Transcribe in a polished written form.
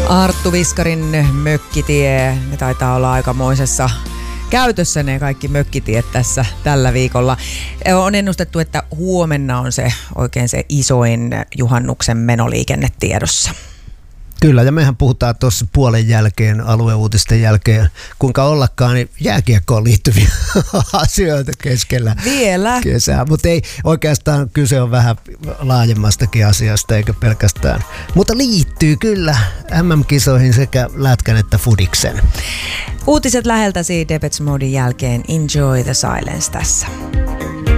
Arttu Viskarin mökkitie, ne taitaa olla aikamoisessa käytössä ne kaikki mökkitiet tässä tällä viikolla. On ennustettu, että huomenna on se oikein se isoin juhannuksen menoliikenne tiedossa. Kyllä, ja mehän puhutaan tuossa puolen jälkeen, alueuutisten jälkeen, kuinka ollakaan niin jääkiekkoon liittyviä asioita keskellä vielä kesää. Mutta ei, oikeastaan kyse on vähän laajemmastakin asiasta, eikä pelkästään. Mutta liittyy kyllä MM-kisoihin sekä lätkän että fudiksen. Uutiset läheltäsi Depeche Moden jälkeen. Enjoy the silence tässä.